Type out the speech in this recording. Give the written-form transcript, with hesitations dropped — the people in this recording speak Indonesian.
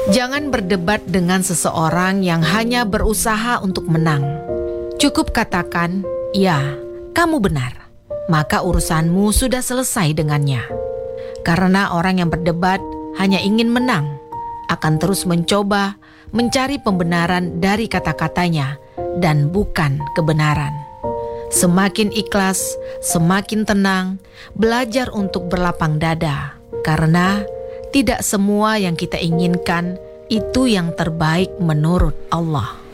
Jangan berdebat dengan seseorang yang hanya berusaha untuk menang. Cukup katakan, "Ya, kamu benar." Maka urusanmu sudah selesai dengannya. Karena orang yang berdebat hanya ingin menang, akan terus mencoba mencari pembenaran dari kata-katanya dan bukan kebenaran. Semakin ikhlas, semakin tenang, belajar untuk berlapang dada. Karena tidak semua yang kita inginkan itu yang terbaik menurut Allah.